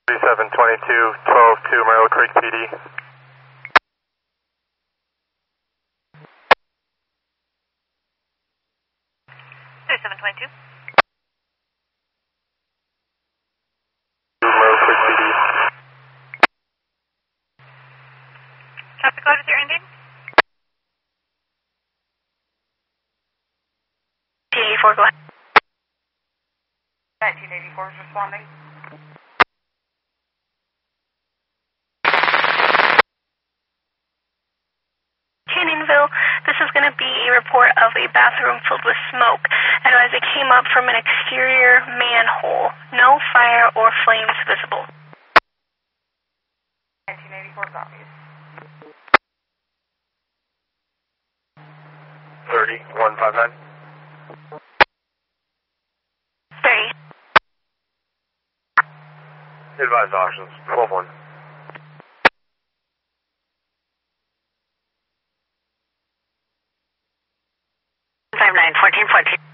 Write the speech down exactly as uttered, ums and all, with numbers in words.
thirty-seven twenty-two, twelve two Merrill Creek P D. thirty-seven twenty-two. Merrill Creek P D. Traffic code is your ending? nineteen eighty-four, go ahead. nineteen eighty-four is responding. Cannonville, this is going to be a report of a bathroom filled with smoke. Advise it came up from an exterior manhole. No fire or flames visible. nineteen eighty-four copies. thirty, one five nine. thirty. Advise auctions, twelve one. five nine, fourteen fourteen.